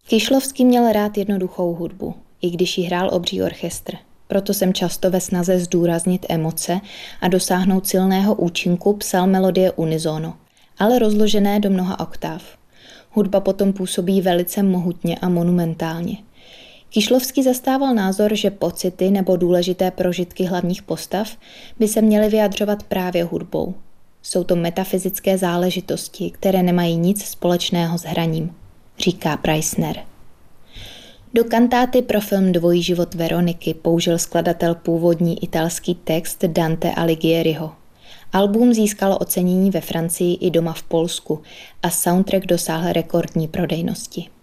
Kyšlovský měl rád jednoduchou hudbu, i když ji hrál obří orchestr. Proto jsem často ve snaze zdůraznit emoce a dosáhnout silného účinku psal melodie unisono, ale rozložené do mnoha oktáv. Hudba potom působí velice mohutně a monumentálně. Kyšlovský zastával názor, že pocity nebo důležité prožitky hlavních postav by se měly vyjadřovat právě hudbou. Jsou to metafyzické záležitosti, které nemají nic společného s hraním, říká Preissner. Do kantáty pro film Dvojí život Veroniky použil skladatel původní italský text Dante Alighieriho. Album získalo ocenění ve Francii i doma v Polsku a soundtrack dosáhl rekordní prodejnosti.